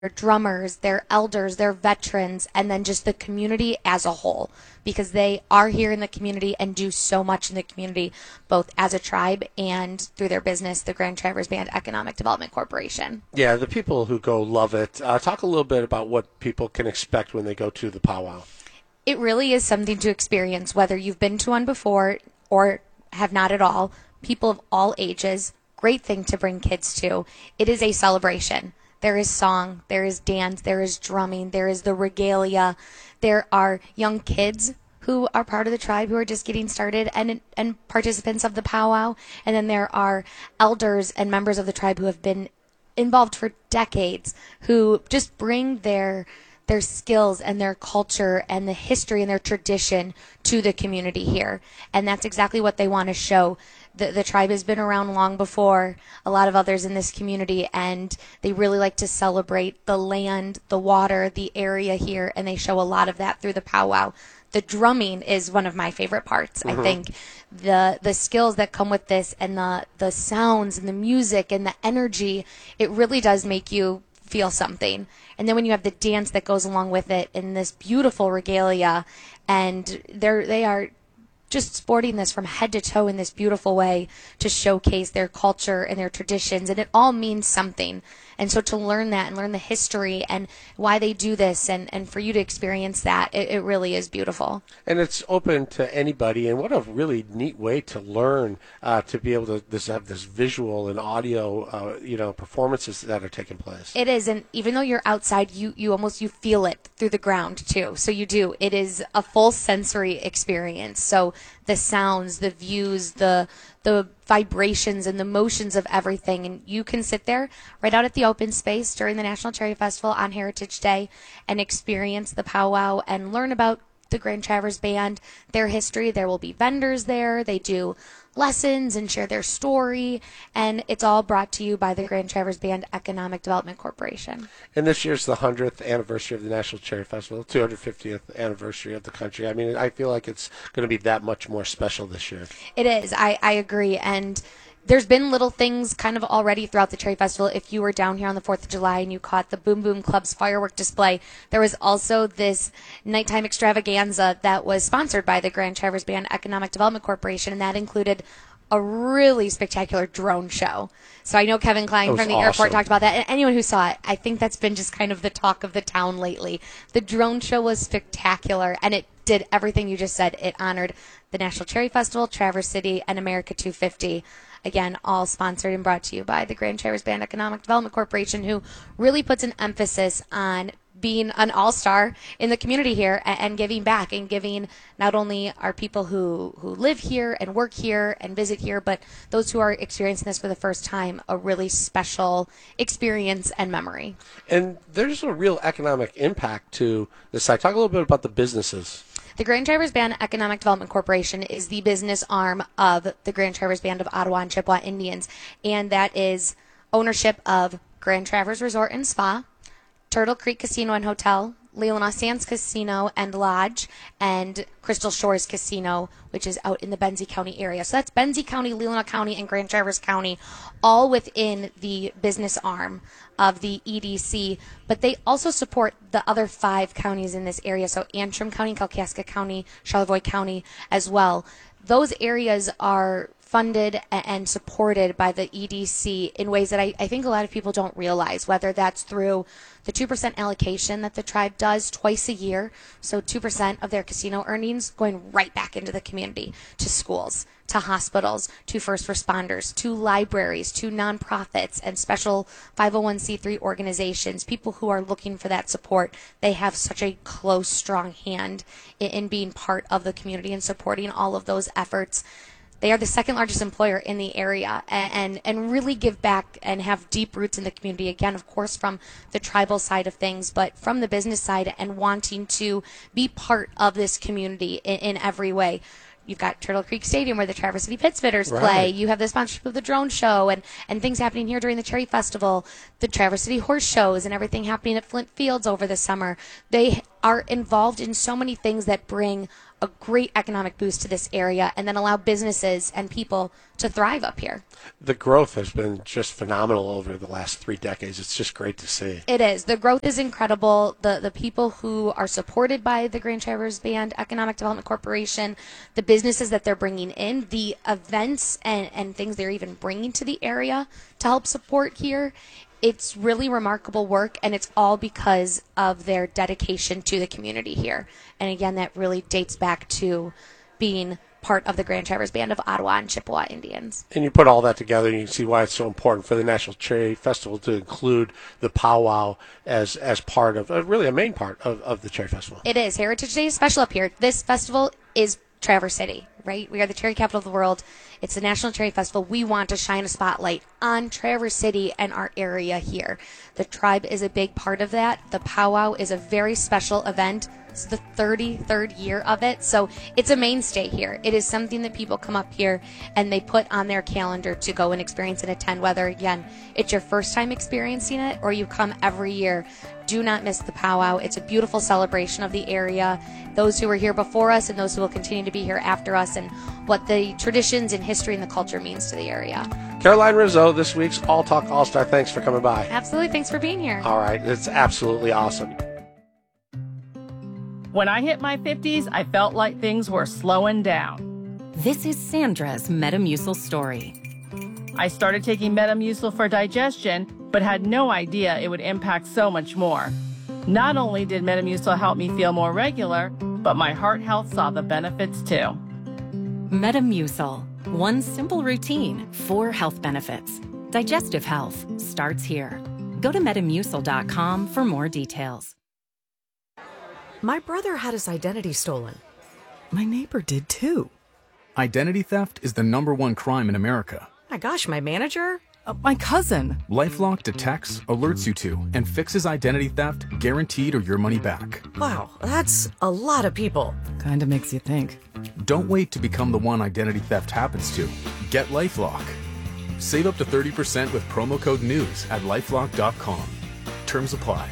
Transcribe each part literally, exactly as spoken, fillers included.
drummers, their elders, their veterans, and then just the community as a whole, because they are here in the community and do so much in the community, both as a tribe and through their business, the Grand Traverse Band Economic Development Corporation. Yeah, the people who go love it. Uh, talk a little bit about what people can expect when they go to the powwow. It really is something to experience, whether you've been to one before or have not at all. People of all ages, great thing to bring kids to. It is a celebration. There is song, there is dance, there is drumming, there is the regalia. There are young kids who are part of the tribe who are just getting started and and participants of the powwow. And then there are elders and members of the tribe who have been involved for decades who just bring their their skills and their culture and the history and their tradition to the community here. And that's exactly what they want to show. The, the tribe has been around long before a lot of others in this community, and they really like to celebrate the land, the water, the area here, and they show a lot of that through the powwow. The drumming is one of my favorite parts. Mm-hmm. I think the the skills that come with this and the, the sounds and the music and the energy, it really does make you feel something. And then when you have the dance that goes along with it in this beautiful regalia, and they're they are just sporting this from head to toe in this beautiful way to showcase their culture and their traditions, and it all means something. And so to learn that and learn the history and why they do this, and, and for you to experience that, it, it really is beautiful. And it's open to anybody, and what a really neat way to learn, uh, to be able to this, have this visual and audio, uh, you know, performances that are taking place. It is, and even though you're outside, you, you almost, you feel it through the ground too. So you do. It is a full sensory experience. So the sounds, the views, the the vibrations and the motions of everything. And you can sit there right out at the open space during the National Cherry Festival on Heritage Day and experience the powwow and learn about the Grand Traverse Band, their history. There will be vendors there. They do lessons and share their story, and it's all brought to you by the Grand Traverse Band Economic Development Corporation. And this year's the hundredth anniversary of the National Cherry Festival, two hundred fiftieth anniversary of the country. I mean, I feel like it's going to be that much more special this year. It is. I, I agree. And there's been little things kind of already throughout the Cherry Festival. If you were down here on the fourth of July and you caught the Boom Boom Club's firework display, there was also this nighttime extravaganza that was sponsored by the Grand Traverse Band Economic Development Corporation, and that included a really spectacular drone show. So I know Kevin Klein from the awesome. airport talked about that, and anyone who saw it, I think that's been just kind of the talk of the town lately. The drone show was spectacular, and it did everything you just said. It honored the National Cherry Festival, Traverse City, and America two fifty. Again, all sponsored and brought to you by the Grand Traverse Band Economic Development Corporation, who really puts an emphasis on being an all-star in the community here and giving back and giving not only our people who, who live here and work here and visit here, but those who are experiencing this for the first time, a really special experience and memory. And there's a real economic impact to this site. Talk a little bit about the businesses. The Grand Traverse Band Economic Development Corporation is the business arm of the Grand Traverse Band of Ottawa and Chippewa Indians, and that is ownership of Grand Traverse Resort and Spa, Turtle Creek Casino and Hotel, Leelanau Sands Casino and Lodge, and Crystal Shores Casino, which is out in the Benzie County area. So that's Benzie County, Leelanau County, and Grand Traverse County, all within the business arm of the E D C. But they also support the other five counties in this area, so Antrim County, Kalkaska County, Charlevoix County as well. Those areas are funded and supported by the E D C in ways that I, I think a lot of people don't realize, whether that's through the two percent allocation that the tribe does twice a year, so two percent of their casino earnings going right back into the community, to schools, to hospitals, to first responders, to libraries, to nonprofits and special five oh one c three organizations, people who are looking for that support. They have such a close, strong hand in, in being part of the community and supporting all of those efforts. They are the second largest employer in the area, and, and and really give back and have deep roots in the community. Again, of course, from the tribal side of things, but from the business side and wanting to be part of this community in, in every way. You've got Turtle Creek Stadium where the Traverse City Pittsfitters Right. play. You have the sponsorship of the drone show and, and things happening here during the Cherry Festival, the Traverse City horse shows and everything happening at Flint Fields over the summer. They are involved in so many things that bring a great economic boost to this area and then allow businesses and people to thrive up here. The growth has been just phenomenal over the last three decades. It's just great to see. It is. The growth is incredible. The the people who are supported by the Grand Traverse Band Economic Development Corporation, the businesses that they're bringing in, the events and, and things they're even bringing to the area to help support here. It's really remarkable work, and it's all because of their dedication to the community here. And again, that really dates back to being part of the Grand Traverse Band of Ottawa and Chippewa Indians. And you put all that together, and you can see why it's so important for the National Cherry Festival to include the powwow as as part of, uh, really a main part of, of the Cherry Festival. It is. Heritage Day is special up here. This festival is Traverse City, right? We are the cherry capital of the world. It's the National Cherry Festival. We want to shine a spotlight on Traverse City and our area here. The tribe is a big part of that. The powwow is a very special event. It's the thirty-third year of it, so it's a mainstay here. It is something that people come up here and they put on their calendar to go and experience and attend, whether, again, it's your first time experiencing it or you come every year. Do not miss the powwow. It's a beautiful celebration of the area, those who were here before us and those who will continue to be here after us, and what the traditions and history and the culture means to the area. Caroline Rizzo, this week's All Talk All-Star. Thanks for coming by. Absolutely. Thanks for being here. All right. It's absolutely awesome. When I hit my fifties, I felt like things were slowing down. This is Sandra's Metamucil story. I started taking Metamucil for digestion, but had no idea it would impact so much more. Not only did Metamucil help me feel more regular, but my heart health saw the benefits too. Metamucil. One simple routine, four health benefits. Digestive health starts here. Go to metamucil dot com for more details. My brother had his identity stolen. My neighbor did too. Identity theft is the number one crime in America. My gosh, my manager? Uh, my cousin. LifeLock detects, alerts you to, and fixes identity theft, guaranteed or your money back. Wow, that's a lot of people. Kinda makes you think. Don't wait to become the one identity theft happens to. Get LifeLock. Save up to thirty percent with promo code NEWS at lifelock dot com. Terms apply.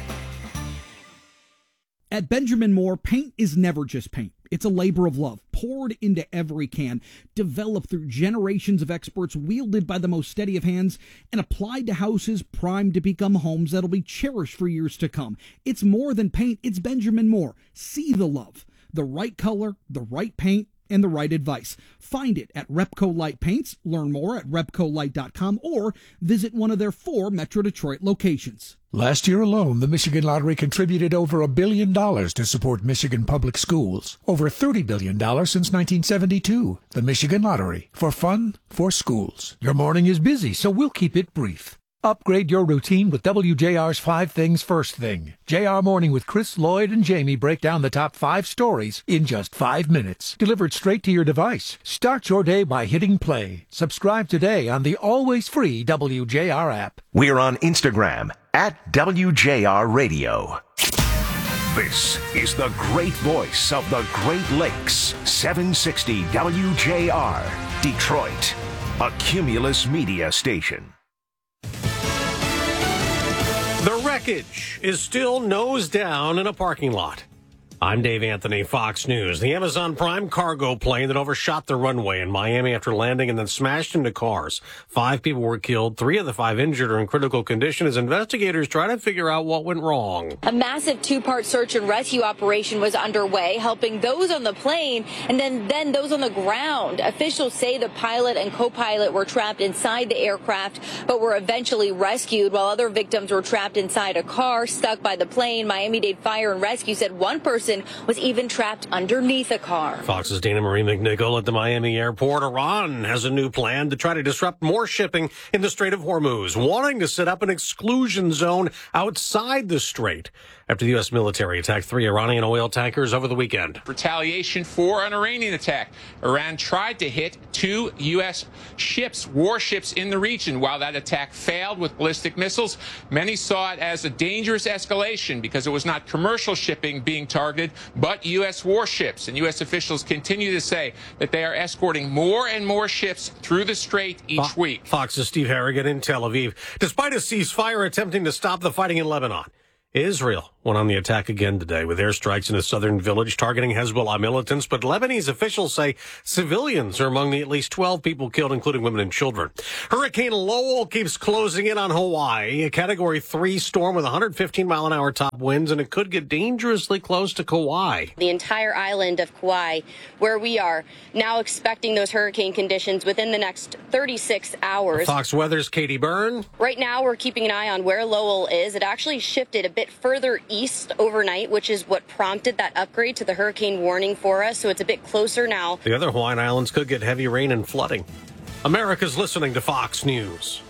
At Benjamin Moore, paint is never just paint. It's a labor of love, poured into every can, developed through generations of experts, wielded by the most steady of hands, and applied to houses primed to become homes that'll be cherished for years to come. It's more than paint, it's Benjamin Moore. See the love, the right color, the right paint, and the right advice. Find it at Repco Light Paints, learn more at repco light dot com, or visit one of their four Metro Detroit locations. Last year alone, the Michigan Lottery contributed over a billion dollars to support Michigan public schools. Over thirty billion dollars since nineteen seventy-two. The Michigan Lottery. For fun, for schools. Your morning is busy, so we'll keep it brief. Upgrade your routine with W J R's Five Things First Thing. J R Morning with Chris, Lloyd, and Jamie break down the top five stories in just five minutes. Delivered straight to your device. Start your day by hitting play. Subscribe today on the always free W J R app. We're on Instagram at W J R Radio. This is the great voice of the Great Lakes. seven sixty W J R, Detroit. A Cumulus Media station. The wreckage is still nose down in a parking lot. I'm Dave Anthony, Fox News. The Amazon Prime cargo plane that overshot the runway in Miami after landing and then smashed into cars. Five people were killed. Three of the five injured are in critical condition as investigators try to figure out what went wrong. A massive two-part search and rescue operation was underway, helping those on the plane and then, then those on the ground. Officials say the pilot and co-pilot were trapped inside the aircraft, but were eventually rescued, while other victims were trapped inside a car stuck by the plane. Miami-Dade Fire and Rescue said one person was even trapped underneath a car. Fox's Dana Marie McNichol at the Miami airport. Iran has a new plan to try to disrupt more shipping in the Strait of Hormuz, wanting to set up an exclusion zone outside the strait after the U S military attacked three Iranian oil tankers over the weekend. Retaliation for an Iranian attack. Iran tried to hit two U S ships, warships in the region. While that attack failed with ballistic missiles, many saw it as a dangerous escalation because it was not commercial shipping being targeted, but U S warships. And U S officials continue to say that they are escorting more and more ships through the strait each Fo- week. Fox's Steve Harrigan in Tel Aviv. Despite a ceasefire attempting to stop the fighting in Lebanon, Israel went on the attack again today with airstrikes in a southern village targeting Hezbollah militants, but Lebanese officials say civilians are among the at least twelve people killed, including women and children. Hurricane Lowell keeps closing in on Hawaii, a Category three storm with one hundred fifteen mile an hour top winds, and it could get dangerously close to Kauai. The entire island of Kauai, where we are now expecting those hurricane conditions within the next thirty-six hours. Fox Weather's Katie Byrne. Right now, we're keeping an eye on where Lowell is. It actually shifted a bit further east overnight, which is what prompted that upgrade to the hurricane warning for us. So it's a bit closer now. The other Hawaiian islands could get heavy rain and flooding. America's listening to Fox News.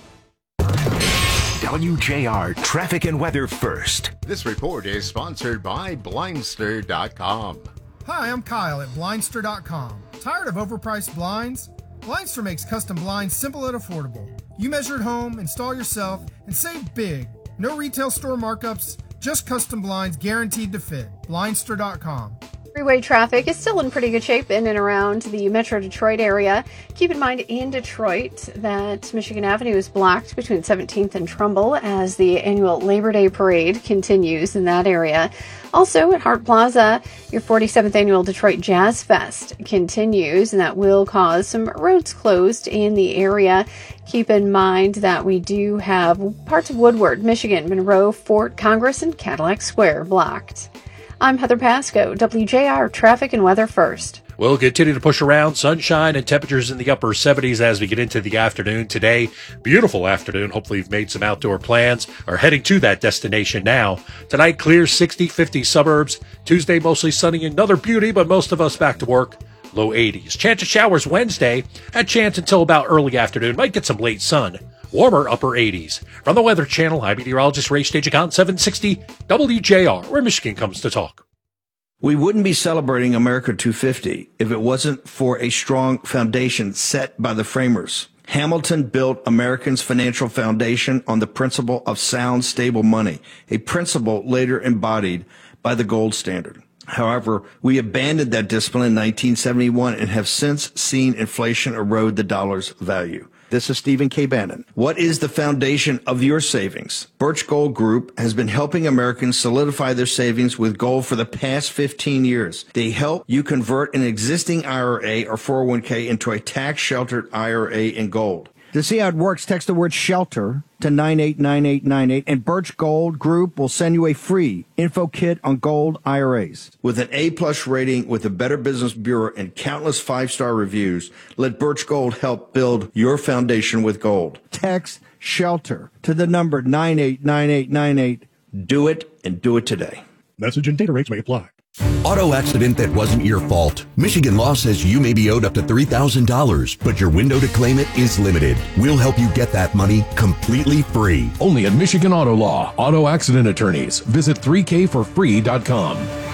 W J R Traffic and Weather First. This report is sponsored by Blindster dot com. Hi, I'm Kyle at Blindster dot com. Tired of overpriced blinds? Blindster makes custom blinds simple and affordable. You measure at home, install yourself, and save big. No retail store markups, just custom blinds guaranteed to fit. Blindster dot com. Freeway traffic is still in pretty good shape in and around the Metro Detroit area. Keep in mind in Detroit that Michigan Avenue is blocked between seventeenth and Trumbull as the annual Labor Day parade continues in that area. Also at Hart Plaza, your forty-seventh annual Detroit Jazz Fest continues, and that will cause some roads closed in the area. Keep in mind that we do have parts of Woodward, Michigan, Monroe, Fort, Congress, and Cadillac Square blocked. I'm Heather Pasco, W J R Traffic and Weather First. We'll continue to push around sunshine and temperatures in the upper seventies as we get into the afternoon today. Beautiful afternoon. Hopefully you've made some outdoor plans or heading to that destination now. Tonight, clear sixty, fifty suburbs. Tuesday, mostly sunny, another beauty, but most of us back to work. Low eighties. Chance of showers Wednesday. A chance until about early afternoon. Might get some late sun. Warmer upper eighties. From the Weather Channel, I'm meteorologist Ray Stagicon, seven sixty W J R, where Michigan comes to talk. We wouldn't be celebrating America two fifty if it wasn't for a strong foundation set by the framers. Hamilton built Americans' financial foundation on the principle of sound, stable money, a principle later embodied by the gold standard. However, we abandoned that discipline in nineteen seventy-one and have since seen inflation erode the dollar's value. This is Stephen K. Bannon. What is the foundation of your savings? Birch Gold Group has been helping Americans solidify their savings with gold for the past fifteen years. They help you convert an existing I R A or four oh one k into a tax-sheltered I R A in gold. To see how it works, text the word SHELTER to nine eight nine eight nine eight, and Birch Gold Group will send you a free info kit on gold I R As. With an A-plus rating with the Better Business Bureau and countless five-star reviews, let Birch Gold help build your foundation with gold. Text SHELTER to the number nine eight nine eight nine eight. Do it, and do it today. Message and data rates may apply. Auto accident that wasn't your fault. Michigan law says you may be owed up to three thousand dollars, but your window to claim it is limited. We'll help you get that money completely free. Only at Michigan Auto Law. Auto accident attorneys. Visit three k for free dot com.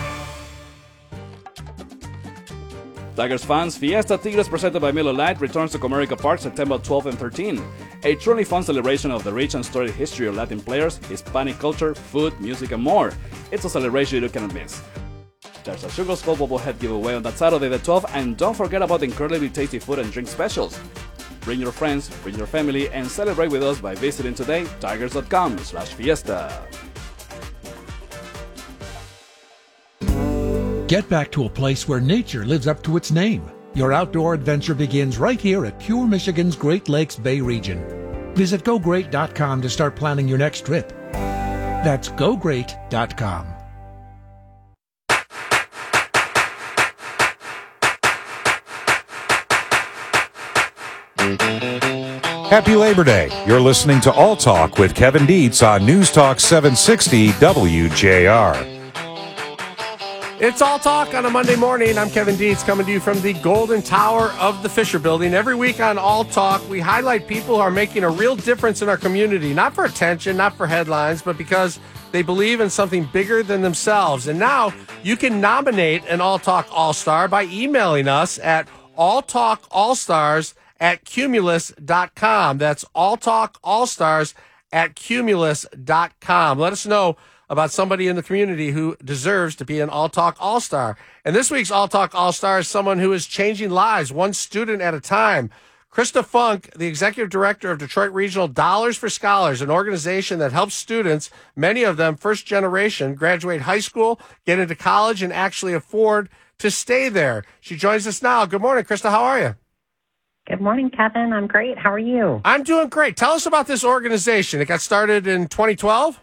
Tigers fans, Fiesta Tigres presented by Miller Lite returns to Comerica Park September twelfth and thirteenth. A truly fun celebration of the rich and storied history of Latin players, Hispanic culture, food, music, and more. It's a celebration you cannot miss. There's a Sugar Skull bobblehead giveaway on that Saturday the twelfth, and don't forget about the incredibly tasty food and drink specials. Bring your friends, bring your family, and celebrate with us by visiting today tigers dot com slash fiesta. Get back to a place where nature lives up to its name. Your outdoor adventure begins right here at Pure Michigan's Great Lakes Bay region. Visit go great dot com to start planning your next trip. That's go great dot com. Happy Labor Day. You're listening to All Talk with Kevin Dietz on News Talk seven sixty W J R. It's All Talk on a Monday morning. I'm Kevin Dietz coming to you from the Golden Tower of the Fisher Building. Every week on All Talk, we highlight people who are making a real difference in our community, not for attention, not for headlines, but because they believe in something bigger than themselves. And now you can nominate an All Talk All-Star by emailing us at alltalkallstars at cumulus dot com. That's alltalkallstars at cumulus dot com. Let us know about somebody in the community who deserves to be an All Talk All-Star. And this week's All Talk All-Star is someone who is changing lives, one student at a time. Krista Funk, the executive director of Detroit Regional Dollars for Scholars, an organization that helps students, many of them first generation, graduate high school, get into college, and actually afford to stay there. She joins us now. Good morning, Krista. How are you? Good morning, Kevin. I'm great. How are you? I'm doing great. Tell us about this organization. It got started in twenty twelve?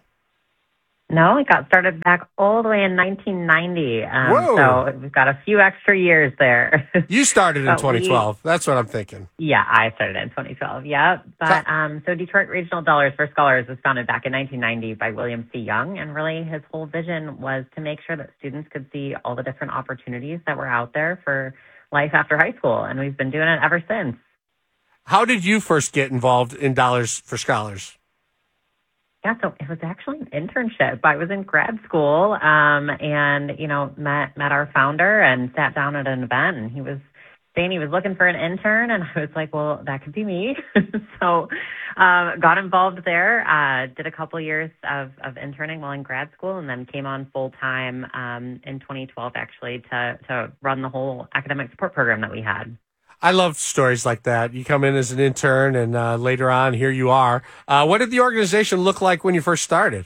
No, it got started back all the way in nineteen ninety. Um, Whoa. So we've got a few extra years there. You started in But twenty twelve. we- That's what I'm thinking. Yeah, I started in twenty twelve. Yeah. But um, so Detroit Regional Dollars for Scholars was founded back in nineteen ninety by William C. Young. And really his whole vision was to make sure that students could see all the different opportunities that were out there for life after high school. And we've been doing it ever since. How did you first get involved in Dollars for Scholars? Yeah, so it was actually an internship. I was in grad school um, and, you know, met met our founder and sat down at an event, and he was saying he was looking for an intern, and I was like, well, that could be me. so um, got involved there, uh, did a couple years of, of interning while in grad school, and then came on full-time um, in twenty twelve, actually, to, to run the whole academic support program that we had. I love stories like that. You come in as an intern, and uh, later on, here you are. Uh, what did the organization look like when you first started?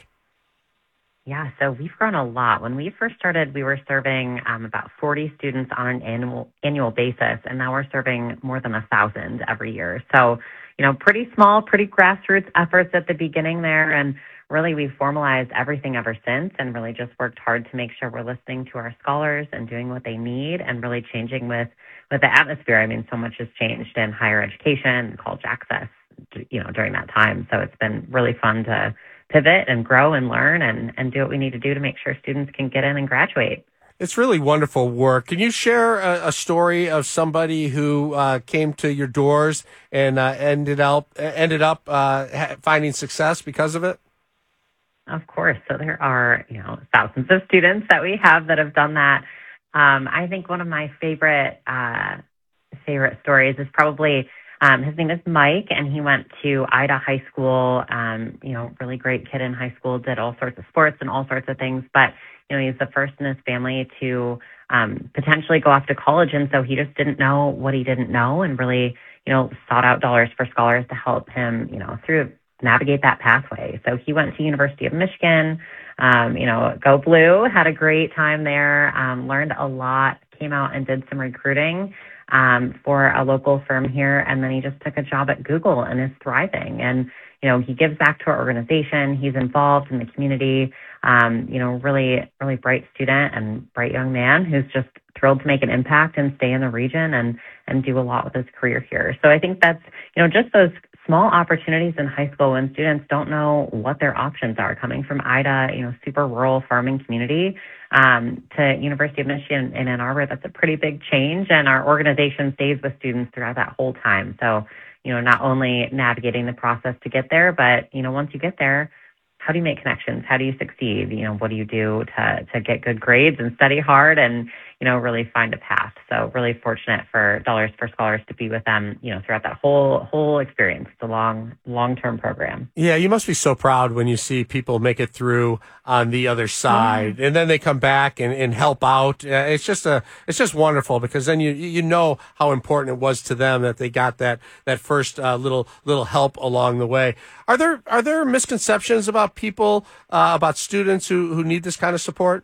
Yeah, so we've grown a lot. When we first started, we were serving um, about forty students on an annual annual basis, and now we're serving more than a thousand every year. So, you know, pretty small, pretty grassroots efforts at the beginning there, and really we've formalized everything ever since, and really just worked hard to make sure we're listening to our scholars and doing what they need, and really changing with with the atmosphere. I mean, so much has changed in higher education and college access, you know, during that time. So it's been really fun to pivot and grow and learn and, and do what we need to do to make sure students can get in and graduate. It's really wonderful work. Can you share a, a story of somebody who uh, came to your doors and uh, ended up ended up uh, ha- finding success because of it? Of course. So there are, you know, thousands of students that we have that have done that. Um, I think one of my favorite uh, favorite stories is probably um, his name is Mike, and he went to Ida High School. Um, you know, really great kid in high school, did all sorts of sports and all sorts of things. But you know, he's the first in his family to um, potentially go off to college, and so he just didn't know what he didn't know, and really, you know, sought out Dollars for Scholars to help him, you know, through navigate that pathway. So he went to University of Michigan. Um, you know, go Blue, had a great time there, um, learned a lot, came out and did some recruiting um, for a local firm here, and then he just took a job at Google and is thriving. And, you know, he gives back to our organization. He's involved in the community, um, you know, really, really bright student and bright young man who's just thrilled to make an impact and stay in the region and, and do a lot with his career here. So I think that's, you know, just those small opportunities in high school when students don't know what their options are, coming from Ida, you know, super rural farming community, um, to University of Michigan in Ann Arbor. That's a pretty big change, and our organization stays with students throughout that whole time. So, you know, not only navigating the process to get there, but, you know, once you get there, how do you make connections? How do you succeed? You know, what do you do to, to get good grades and study hard and, you know, really find a path? So really fortunate for Dollars for Scholars to be with them, you know, throughout that whole whole experience. It's a long, long-term program. Yeah, you must be so proud when you see people make it through on the other side, mm-hmm. and then they come back and, and help out. Uh, it's just a, it's just wonderful, because then you you know how important it was to them that they got that that first uh, little little help along the way. Are there are there misconceptions about people, uh, about students who, who need this kind of support?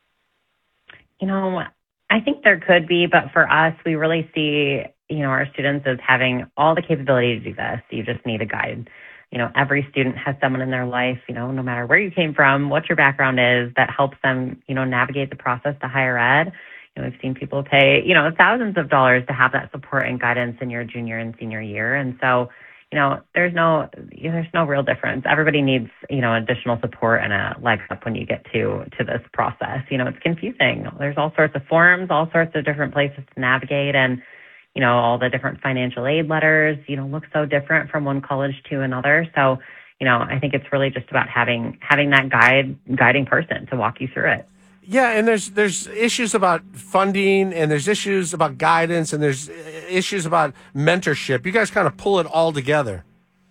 You know, I think there could be, but for us, we really see, you know, our students as having all the capability to do this. You just need a guide. You know, every student has someone in their life, you know, no matter where you came from, what your background is, that helps them, you know, navigate the process to higher ed. You know, we've seen people pay, you know, thousands of dollars to have that support and guidance in your junior and senior year. And so, you know, there's no, you know, there's no real difference. Everybody needs, you know, additional support and a leg up when you get to, to this process. You know, it's confusing. There's all sorts of forms, all sorts of different places to navigate, and, you know, all the different financial aid letters, you know, look so different from one college to another. So, you know, I think it's really just about having, having that guide, guiding person to walk you through it. Yeah, and there's there's issues about funding, and there's issues about guidance, and there's issues about mentorship. You guys kind of pull it all together.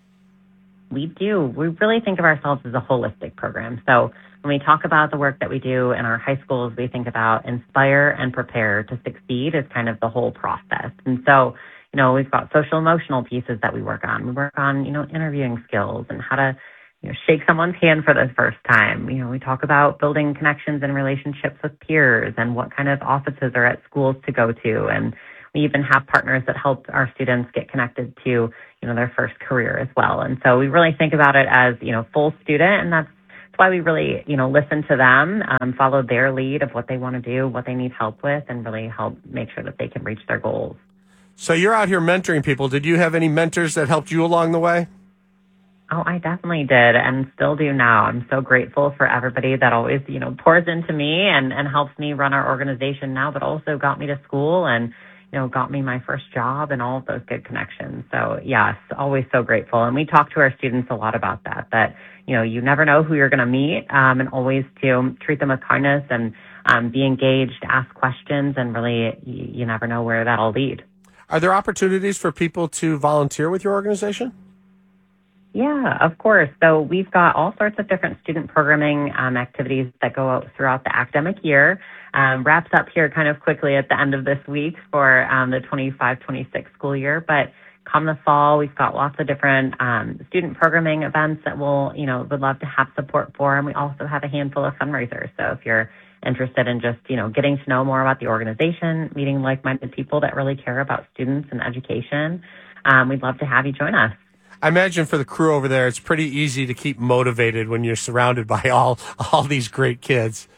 We do. We really think of ourselves as a holistic program. So when we talk about the work that we do in our high schools, we think about inspire and prepare to succeed as kind of the whole process. And so, you know, we've got social emotional pieces that we work on. We work on, you know, interviewing skills and how to, you know, shake someone's hand for the first time. You know, we talk about building connections and relationships with peers and what kind of offices are at schools to go to. And we even have partners that help our students get connected to, you know, their first career as well. And so we really think about it as, you know, full student, and that's why we really, you know, listen to them, um, follow their lead of what they want to do, what they need help with, and really help make sure that they can reach their goals. So you're out here mentoring people. Did you have any mentors that helped you along the way? Oh, I definitely did, and still do now. I'm so grateful for everybody that always, you know, pours into me and, and helps me run our organization now, but also got me to school and, you know, got me my first job and all of those good connections. So yes, always so grateful. And we talk to our students a lot about that, that, you know, you never know who you're going to meet, um, and always to treat them with kindness and um, be engaged, ask questions, and really, you, you never know where that'll lead. Are there opportunities for people to volunteer with your organization? Yeah, of course. So we've got all sorts of different student programming um, activities that go out throughout the academic year. Um, wraps up here kind of quickly at the end of this week for um, the twenty-five twenty-six school year. But come the fall, we've got lots of different um, student programming events that we'll, you know, would love to have support for. And we also have a handful of fundraisers. So if you're interested in just, you know, getting to know more about the organization, meeting like-minded people that really care about students and education, um, we'd love to have you join us. I imagine for the crew over there, it's pretty easy to keep motivated when you're surrounded by all all these great kids.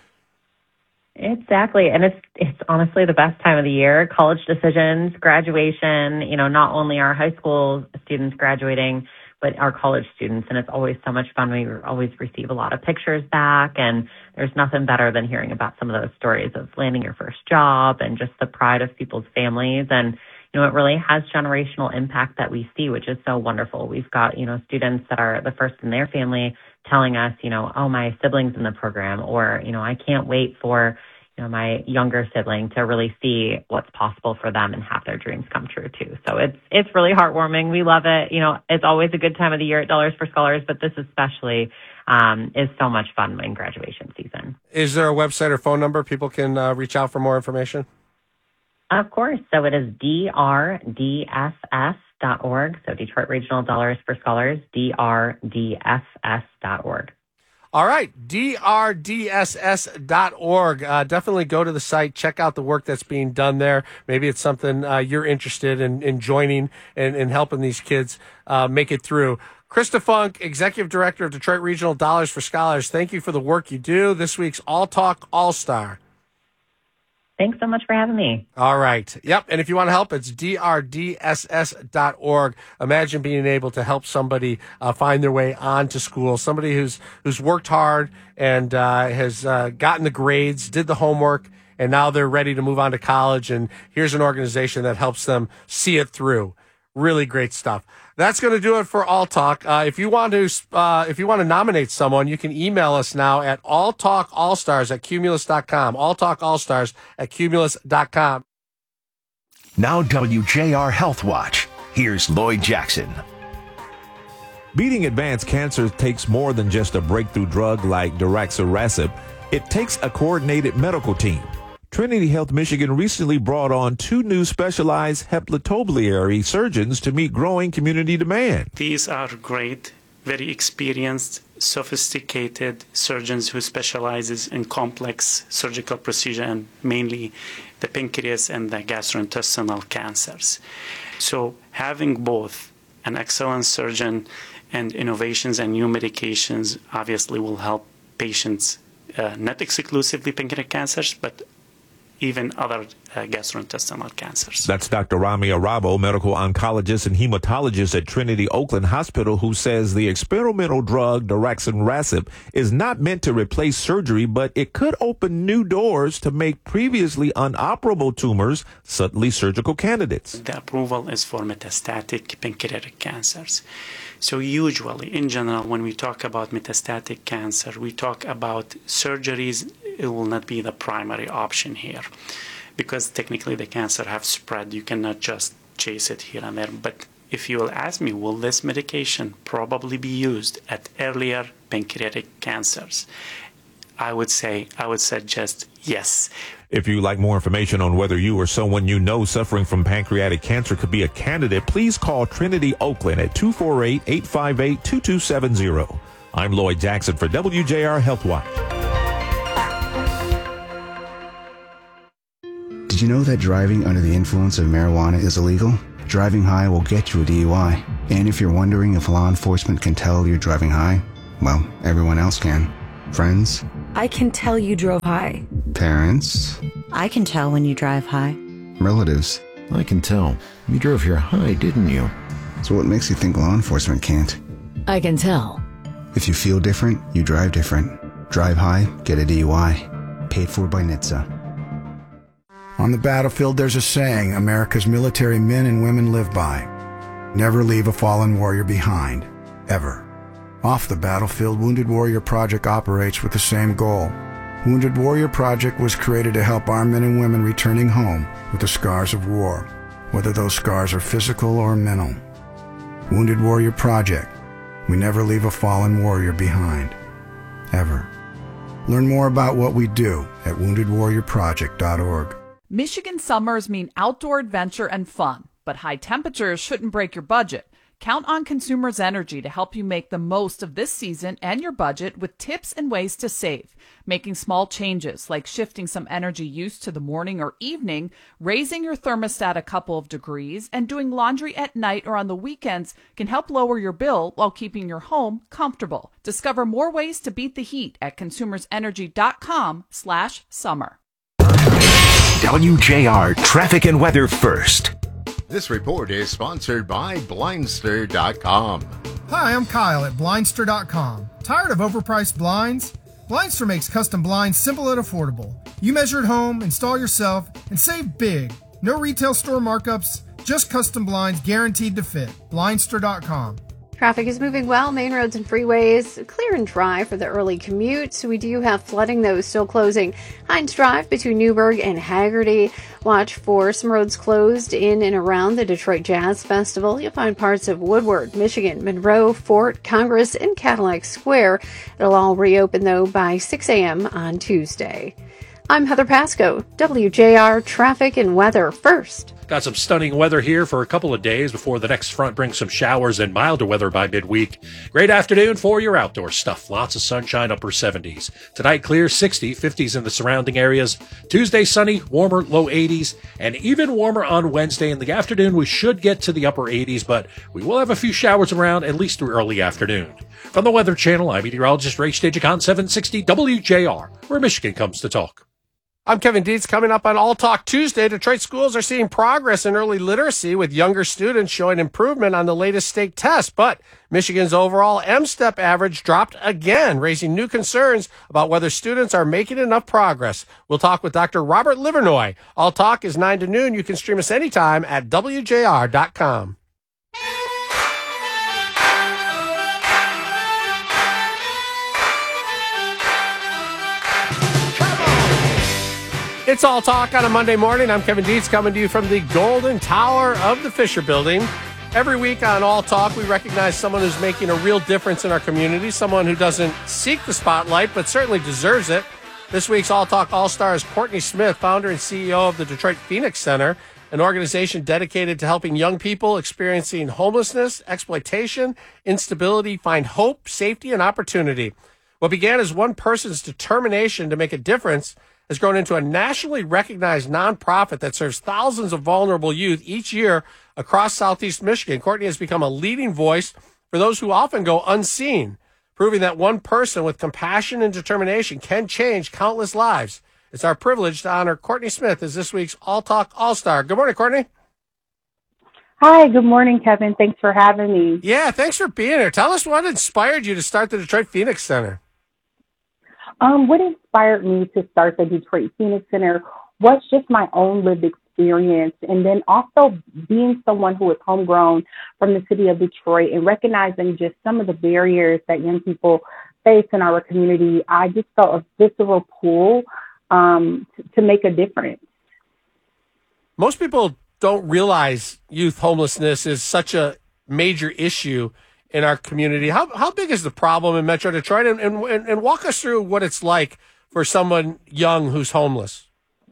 Exactly. And it's it's honestly the best time of the year. College decisions, graduation, you know, not only our high school students graduating, but our college students. And it's always so much fun. We always receive a lot of pictures back. And there's nothing better than hearing about some of those stories of landing your first job and just the pride of people's families. And you know, it really has generational impact that we see, which is so wonderful. We've got, you know, students that are the first in their family telling us, you know, oh, my sibling's in the program, or, you know, I can't wait for, you know, my younger sibling to really see what's possible for them and have their dreams come true too. So it's, it's really heartwarming. We love it. You know, it's always a good time of the year at Dollars for Scholars, but this especially um, is so much fun in graduation season. Is there a website or phone number people can uh, reach out for more information? Of course. So it is D R D S S dot org. So Detroit Regional Dollars for Scholars, D R D S S dot org. All right, D R D S S dot org. Uh, definitely go to the site, check out the work that's being done there. Maybe it's something uh, you're interested in, in joining and, and helping these kids uh, make it through. Krista Funk, Executive Director of Detroit Regional Dollars for Scholars, thank you for the work you do. This week's All Talk All-Star. Thanks so much for having me. All right. Yep. And if you want to help, it's D R D S S dot org. Imagine being able to help somebody uh, find their way onto school, somebody who's who's worked hard and uh, has uh, gotten the grades, did the homework, and now they're ready to move on to college. And here's an organization that helps them see it through. Really great stuff. That's going to do it for All Talk. Uh, if you want to, uh, if you want to nominate someone, you can email us now at alltalkallstars at cumulus dot com. alltalkallstars at cumulus dot com. Now W J R Health Watch. Here's Lloyd Jackson. Beating advanced cancer takes more than just a breakthrough drug like daraxonrasib. It takes a coordinated medical team. Trinity Health Michigan recently brought on two new specialized hepatobiliary surgeons to meet growing community demand. These are great, very experienced, sophisticated surgeons who specializes in complex surgical procedure and mainly the pancreas and the gastrointestinal cancers. So having both an excellent surgeon and innovations and new medications obviously will help patients, uh, not exclusively pancreatic cancers, but even other uh, gastrointestinal cancers. That's Doctor Rami Arabo, medical oncologist and hematologist at Trinity Oakland Hospital, who says the experimental drug daraxonrasib is not meant to replace surgery, but it could open new doors to make previously unoperable tumors suddenly surgical candidates. The approval is for metastatic pancreatic cancers. So usually, in general, when we talk about metastatic cancer, we talk about surgeries. It will not be the primary option here because technically the cancer have spread. You cannot just chase it here and there. But if you will ask me, will this medication probably be used at earlier pancreatic cancers? I would say, I would suggest yes. If you'd like more information on whether you or someone you know suffering from pancreatic cancer could be a candidate, please call Trinity Oakland at two four eight, eight five eight, two two seven zero. I'm Lloyd Jackson for W J R Health Watch. Did you know that driving under the influence of marijuana is illegal? Driving high will get you a D U I. And if you're wondering if law enforcement can tell you're driving high, well, everyone else can. Friends? I can tell you drove high. Parents? I can tell when you drive high. Relatives? I can tell. You drove here high, didn't you? So what makes you think law enforcement can't? I can tell. If you feel different, you drive different. Drive high, get a D U I. Paid for by N H T S A. On the battlefield, there's a saying America's military men and women live by. Never leave a fallen warrior behind. Ever. Off the battlefield, Wounded Warrior Project operates with the same goal. Wounded Warrior Project was created to help our men and women returning home with the scars of war, whether those scars are physical or mental. Wounded Warrior Project. We never leave a fallen warrior behind. Ever. Learn more about what we do at wounded warrior project dot org. Michigan summers mean outdoor adventure and fun, but high temperatures shouldn't break your budget. Count on Consumers Energy to help you make the most of this season and your budget with tips and ways to save. Making small changes like shifting some energy use to the morning or evening, raising your thermostat a couple of degrees, and doing laundry at night or on the weekends can help lower your bill while keeping your home comfortable. Discover more ways to beat the heat at consumers energy dot com slash summer. W J R Traffic and Weather First. This report is sponsored by Blindster dot com. Hi, I'm Kyle at Blindster dot com. Tired of overpriced blinds? Blindster makes custom blinds simple and affordable. You measure at home, install yourself, and save big. No retail store markups, just custom blinds guaranteed to fit. Blindster dot com. Traffic is moving well. Main roads and freeways clear and dry for the early commute. So we do have flooding, though, still closing Hines Drive between Newburgh and Haggerty. Watch for some roads closed in and around the Detroit Jazz Festival. You'll find parts of Woodward, Michigan, Monroe, Fort, Congress, and Cadillac Square. It'll all reopen, though, by six a.m. on Tuesday. I'm Heather Pasco, W J R Traffic and Weather First. Got some stunning weather here for a couple of days before the next front brings some showers and milder weather by midweek. Great afternoon for your outdoor stuff. Lots of sunshine, upper seventies. Tonight, clear, sixty, fifties in the surrounding areas. Tuesday, sunny, warmer, low eighties, and even warmer on Wednesday. In the afternoon, we should get to the upper eighties, but we will have a few showers around at least through early afternoon. From the Weather Channel, I'm meteorologist Ray Stagicon, seven sixty W J R, where Michigan comes to talk. I'm Kevin Dietz. Coming up on All Talk Tuesday, Detroit schools are seeing progress in early literacy with younger students showing improvement on the latest state test. But Michigan's overall M STEP average dropped again, raising new concerns about whether students are making enough progress. We'll talk with Doctor Robert Livernoy. All Talk is nine to noon. You can stream us anytime at W J R dot com. It's All Talk on a Monday morning. I'm Kevin Dietz coming to you from the Golden Tower of the Fisher Building. Every week on All Talk, we recognize someone who's making a real difference in our community, someone who doesn't seek the spotlight, but certainly deserves it. This week's All Talk All-Star is Courtney Smith, founder and C E O of the Detroit Phoenix Center, an organization dedicated to helping young people experiencing homelessness, exploitation, instability, find hope, safety, and opportunity. What began as one person's determination to make a difference has grown into a nationally recognized nonprofit that serves thousands of vulnerable youth each year across Southeast Michigan. Courtney has become a leading voice for those who often go unseen, proving that one person with compassion and determination can change countless lives. It's our privilege to honor Courtney Smith as this week's All Talk All-Star. Good morning, Courtney. Hi, good morning, Kevin. Thanks for having me. Yeah, thanks for being here. Tell us what inspired you to start the Detroit Phoenix Center. Um, what inspired me to start the Detroit Phoenix Center was just my own lived experience, and then also being someone who is homegrown from the city of Detroit and recognizing just some of the barriers that young people face in our community. I just felt a visceral pull um, to, to make a difference. Most people don't realize youth homelessness is such a major issue in our community. How how big is the problem in Metro Detroit? And, and, and walk us through what it's like for someone young who's homeless.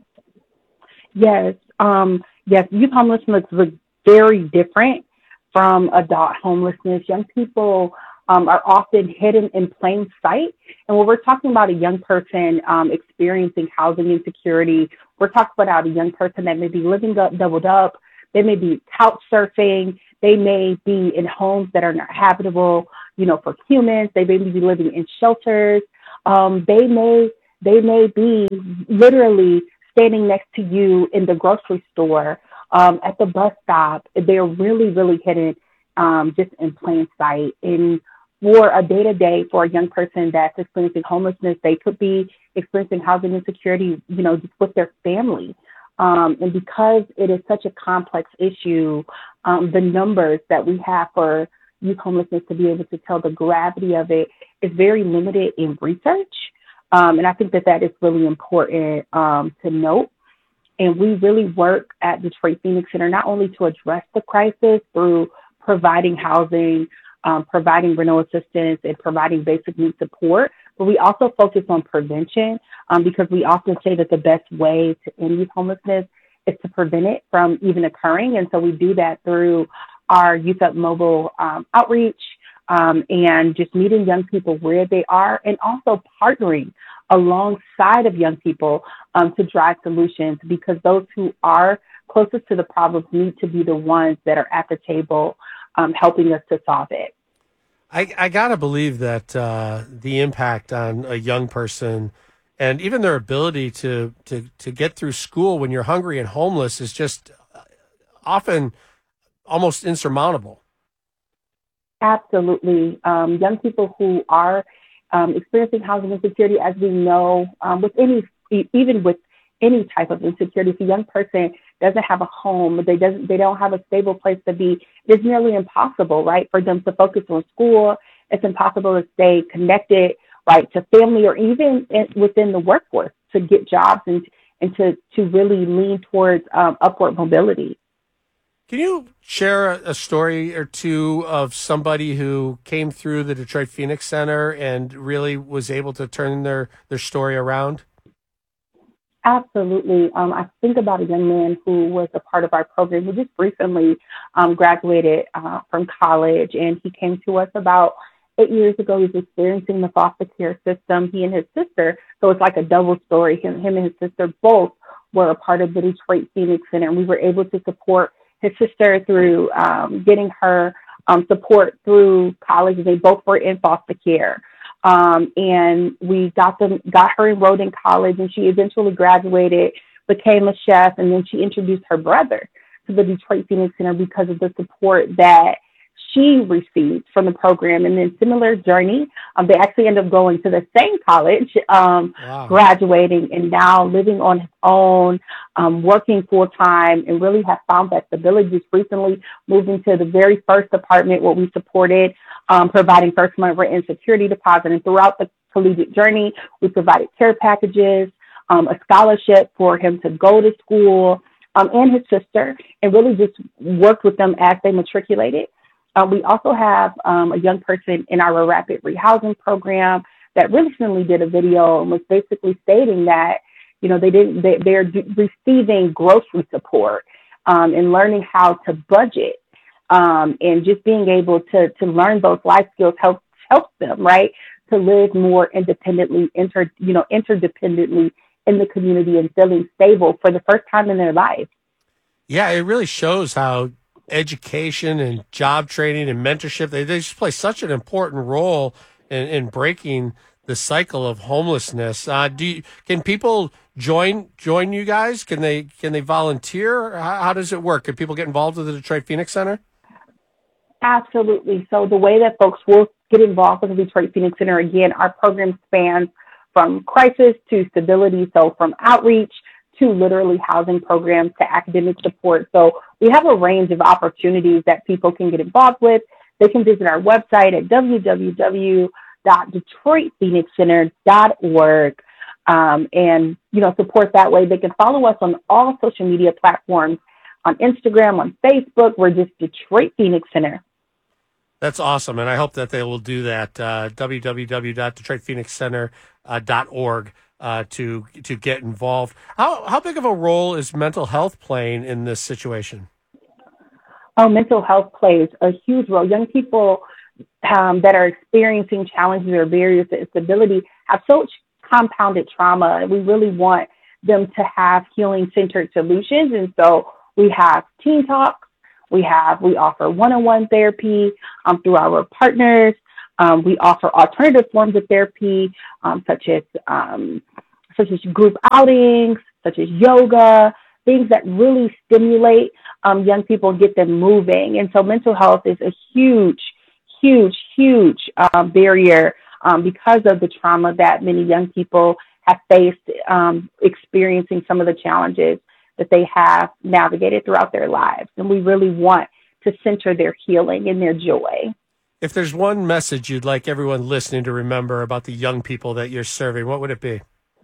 Yes, um, yes, youth homelessness looks very different from adult homelessness. Young people um, are often hidden in plain sight. And when we're talking about a young person um, experiencing housing insecurity, we're talking about a young person that may be living up, doubled up. They may be couch surfing. They may be in homes that are not habitable, you know, for humans. They may be living in shelters. Um, they may they may be literally standing next to you in the grocery store, um, at the bus stop. They're really, really hidden um, just in plain sight. And for a day-to-day, for a young person that's experiencing homelessness, they could be experiencing housing insecurity, you know, just with their family. Um, and because it is such a complex issue, um, the numbers that we have for youth homelessness to be able to tell the gravity of it is very limited in research. Um, and I think that that is really important um, to note. And we really work at Detroit Phoenix Center not only to address the crisis through providing housing, um, providing rental assistance, and providing basic need support, but we also focus on prevention um, because we often say that the best way to end youth homelessness is to prevent it from even occurring. And so we do that through our Youth Up Mobile um, outreach, Um, and just meeting young people where they are, and also partnering alongside of young people um, to drive solutions, because those who are closest to the problems need to be the ones that are at the table um, helping us to solve it. I, I got to believe that uh, the impact on a young person and even their ability to, to, to get through school when you're hungry and homeless is just often almost insurmountable. Absolutely. Um, young people who are um, experiencing housing insecurity, as we know, um, with any, even with any type of insecurity, if a young person doesn't have a home, they doesn't, they don't have a stable place to be, it's nearly impossible, right, for them to focus on school. It's impossible to stay connected, right, to family or even in, within the workforce to get jobs and and to to really lean towards um, upward mobility. Can you share a story or two of somebody who came through the Detroit Phoenix Center and really was able to turn their, their story around? Absolutely. Um, I think about a young man who was a part of our program who just recently um, graduated uh, from college, and he came to us about eight years ago. He was experiencing the foster care system. He and his sister, so it's like a double story. Him, him and his sister both were a part of the Detroit Phoenix Center, and we were able to support his sister through um, getting her um, support through college. They both were in foster care. Um, and we got them, got her enrolled in college, and she eventually graduated, became a chef, and then she introduced her brother to the Detroit Phoenix Center because of the support that she received from the program. And then similar journey, um, they actually ended up going to the same college, um, wow. graduating, and now living on his own, um, working full time, and really have found that stability. Just recently moved into the very first apartment where we supported, um, providing first month rent and security deposit. And throughout the collegiate journey, we provided care packages, um, a scholarship for him to go to school, um, and his sister, and really just worked with them as they matriculated. Uh, we also have um, a young person in our rapid rehousing program that recently did a video and was basically stating that, you know, they didn't, they, they're d- receiving grocery support um, and learning how to budget um, and just being able to to learn those life skills helps helps them, right, to live more independently, inter, you know, interdependently in the community and feeling stable for the first time in their life. Yeah, it really shows how education and job training and mentorship, they, they just play such an important role in, in breaking the cycle of homelessness. Uh, do you, can people join join you guys? Can they can they volunteer? How, how does it work? Can people get involved with the Detroit Phoenix Center? Absolutely. So the way that folks will get involved with the Detroit Phoenix Center, again, our program spans from crisis to stability. So from outreach to literally housing programs to academic support. So we have a range of opportunities that people can get involved with. They can visit our website at w w w dot detroit phoenix center dot org um, and, you know, support that way. They can follow us on all social media platforms, on Instagram, on Facebook. We're just Detroit Phoenix Center. That's awesome, and I hope that they will do that. Uh, w w w dot detroit phoenix center dot org uh, to to get involved. How how big of a role is mental health playing in this situation? Oh, mental health plays a huge role. Young people um, that are experiencing challenges or barriers to instability have such compounded trauma. We really want them to have healing-centered solutions, and so we have teen talks. We have, we offer one-on-one therapy um, through our partners. Um, we offer alternative forms of therapy, um, such as um, such as group outings, such as yoga, things that really stimulate um, young people and get them moving. And so mental health is a huge, huge, huge um, barrier um, because of the trauma that many young people have faced, um, experiencing some of the challenges that they have navigated throughout their lives. And we really want to center their healing and their joy. If there's one message you'd like everyone listening to remember about the young people that you're serving, what would it be?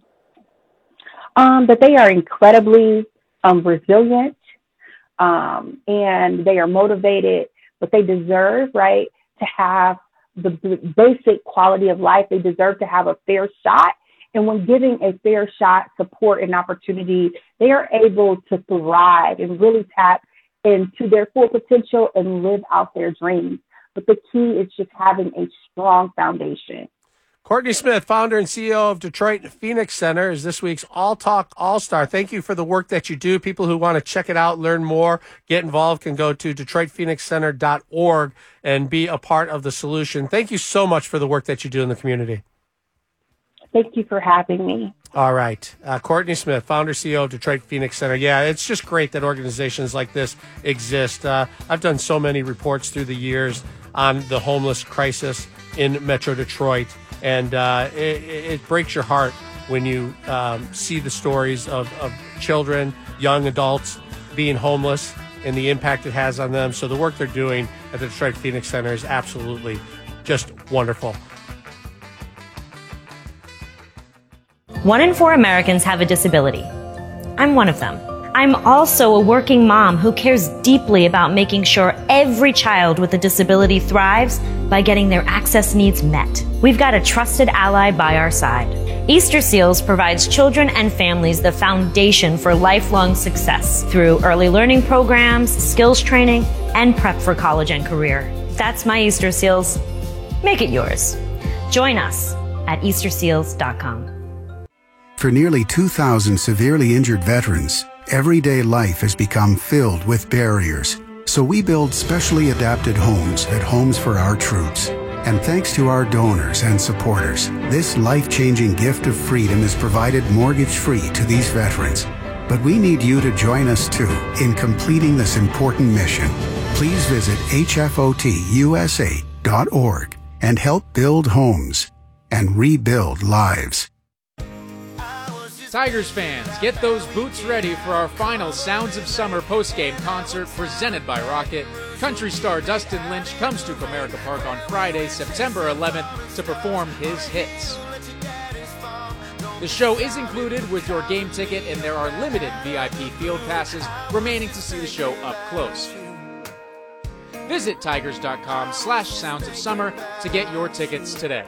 Um, that they are incredibly um, resilient um, and they are motivated, but they deserve, right, to have the b- basic quality of life. They deserve to have a fair shot. And when giving a fair shot, support, and opportunity, they are able to thrive and really tap into their full potential and live out their dreams. But the key is just having a strong foundation. Courtney Smith, founder and C E O of Detroit Phoenix Center, is this week's All Talk All-Star. Thank you for the work that you do. People who want to check it out, learn more, get involved can go to detroit phoenix center dot org and be a part of the solution. Thank you so much for the work that you do in the community. Thank you for having me. All right. Uh, Courtney Smith, founder, C E O of Detroit Phoenix Center. Yeah, it's just great that organizations like this exist. Uh, I've done so many reports through the years on the homeless crisis in Metro Detroit, and uh, it, it breaks your heart when you um, see the stories of, of children, young adults being homeless and the impact it has on them. So the work they're doing at the Detroit Phoenix Center is absolutely just wonderful. One in four Americans have a disability. I'm one of them. I'm also a working mom who cares deeply about making sure every child with a disability thrives by getting their access needs met. We've got a trusted ally by our side. Easter Seals provides children and families the foundation for lifelong success through early learning programs, skills training, and prep for college and career. That's my Easter Seals. Make it yours. Join us at easter seals dot com. For nearly two thousand severely injured veterans, everyday life has become filled with barriers. So we build specially adapted homes at Homes for Our Troops. And thanks to our donors and supporters, this life-changing gift of freedom is provided mortgage-free to these veterans. But we need you to join us too in completing this important mission. Please visit H F O T U S A dot org and help build homes and rebuild lives. Tigers fans, get those boots ready for our final Sounds of Summer postgame concert presented by Rocket. Country star Dustin Lynch comes to Comerica Park on Friday, September eleventh to perform his hits. The show is included with your game ticket, and there are limited V I P field passes remaining to see the show up close. Visit tigers.com slash sounds of summer to get your tickets today.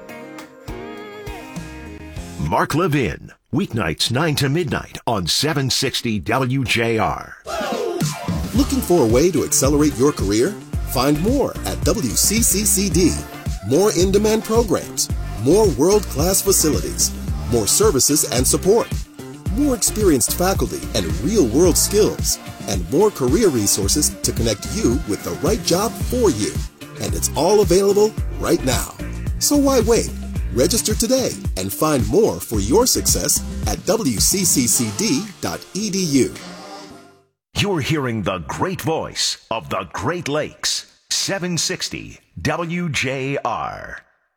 Mark Levin, weeknights nine to midnight on seven sixty W J R. Looking for a way to accelerate your career? Find more at W C C C D. More in-demand programs, more world-class facilities, more services and support, more experienced faculty and real-world skills, and more career resources to connect you with the right job for you. And it's all available right now. So why wait? Register today and find more for your success at w c c c d dot e d u. You're hearing the great voice of the Great Lakes, seven sixty W J R.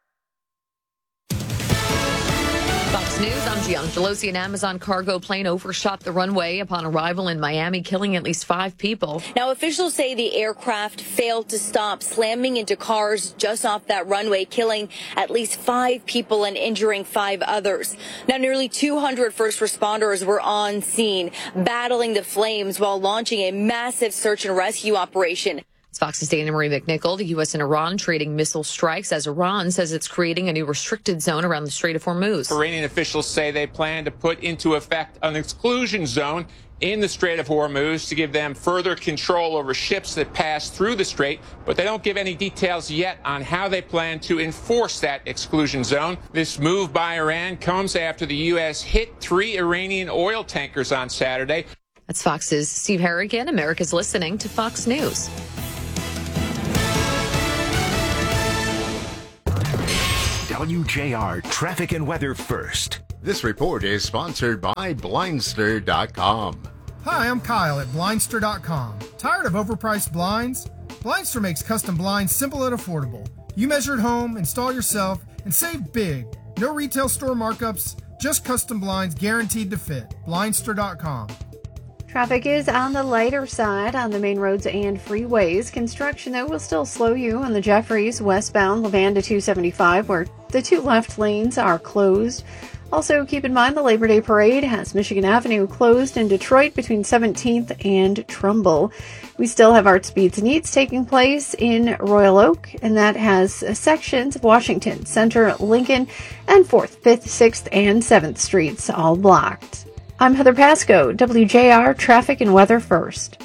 Fox News, I'm Gian Gelosi. An Amazon cargo plane overshot the runway upon arrival in Miami, killing at least five people. Now, officials say the aircraft failed to stop, slamming into cars just off that runway, killing at least five people and injuring five others. Now, nearly two hundred first responders were on scene, battling the flames while launching a massive search and rescue operation. It's Fox's Dana Marie McNichol. The U S and Iran trading missile strikes as Iran says it's creating a new restricted zone around the Strait of Hormuz. Iranian officials say they plan to put into effect an exclusion zone in the Strait of Hormuz to give them further control over ships that pass through the strait, but they don't give any details yet on how they plan to enforce that exclusion zone. This move by Iran comes after the U S hit three Iranian oil tankers on Saturday. That's Fox's Steve Harrigan. America's listening to Fox News. W J R Traffic and Weather First. This report is sponsored by Blindster dot com. Hi, I'm Kyle at Blindster dot com. Tired of overpriced blinds? Blindster makes custom blinds simple and affordable. You measure at home, install yourself, and save big. No retail store markups, just custom blinds guaranteed to fit. Blindster dot com. Traffic is on the lighter side on the main roads and freeways. Construction, though, will still slow you on the Jeffries westbound Lavanda two seventy-five, where the two left lanes are closed. Also, keep in mind the Labor Day Parade has Michigan Avenue closed in Detroit between seventeenth and Trumbull. We still have Art Speeds Needs taking place in Royal Oak, and that has sections of Washington, Center, Lincoln, and fourth, fifth, sixth, and seventh Streets all blocked. I'm Heather Pasco, W J R Traffic and Weather First.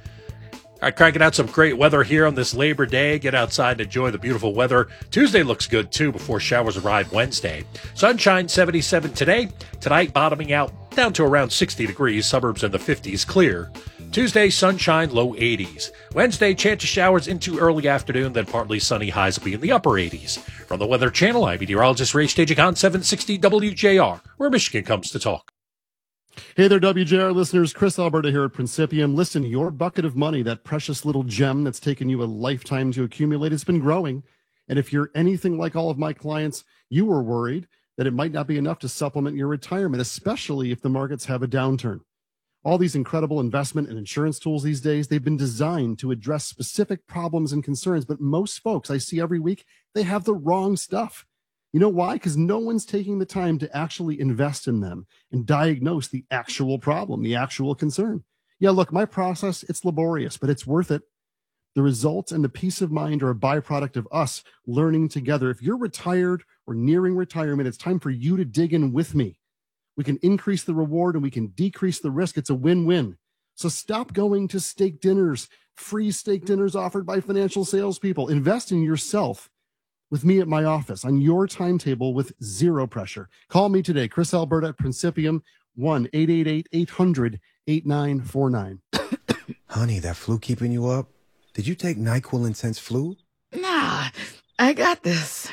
All right, cranking out some great weather here on this Labor Day. Get outside and enjoy the beautiful weather. Tuesday looks good, too, before showers arrive Wednesday. Sunshine, seventy-seven today. Tonight, bottoming out down to around sixty degrees. Suburbs in the fifties, clear. Tuesday, sunshine, low eighties. Wednesday, chance of showers into early afternoon, then partly sunny. Highs will be in the upper eighties. From the Weather Channel, I'm meteorologist Ray Staging on seven sixty W J R, where Michigan comes to talk. Hey there, W J R listeners. Chris Alberta here at Principium. Listen, your bucket of money, that precious little gem that's taken you a lifetime to accumulate, it's been growing. And if you're anything like all of my clients, you were worried that it might not be enough to supplement your retirement, especially if the markets have a downturn. All these incredible investment and insurance tools these days, they've been designed to address specific problems and concerns. But most folks I see every week, they have the wrong stuff. You know why? Because no one's taking the time to actually invest in them and diagnose the actual problem, the actual concern. Yeah, look, my process, it's laborious, but it's worth it. The results and the peace of mind are a byproduct of us learning together. If you're retired or nearing retirement, it's time for you to dig in with me. We can increase the reward and we can decrease the risk. It's a win-win. So stop going to steak dinners, free steak dinners offered by financial salespeople. Invest in yourself with me at my office on your timetable with zero pressure. Call me today, Chris Alberta at Principium, one eight eight eight, eight hundred, eight nine four nine. Honey, that flu keeping you up? Did you take NyQuil Intense Flu? Nah, I got this.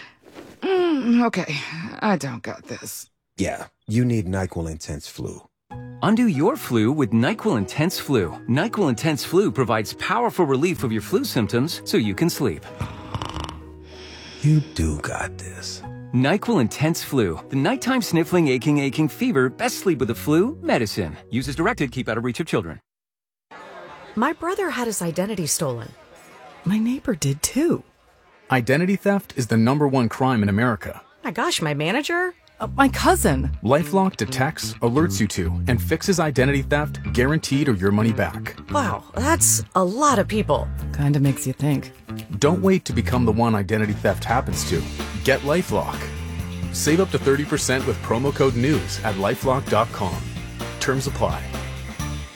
Mm, okay, I don't got this. Yeah, you need NyQuil Intense Flu. Undo your flu with NyQuil Intense Flu. NyQuil Intense Flu provides powerful relief of your flu symptoms so you can sleep. You do got this. NyQuil Intense Flu. The nighttime sniffling, aching, aching fever. Best sleep with the flu. Medicine. Use as directed. Keep out of reach of children. My brother had his identity stolen. My neighbor did too. Identity theft is the number one crime in America. My gosh, my manager? Uh, my cousin. LifeLock detects, alerts you to, and fixes identity theft guaranteed or your money back. Wow, that's a lot of people. Kinda makes you think. Don't wait to become the one identity theft happens to. Get LifeLock. Save up to thirty percent with promo code NEWS at LifeLock dot com. Terms apply.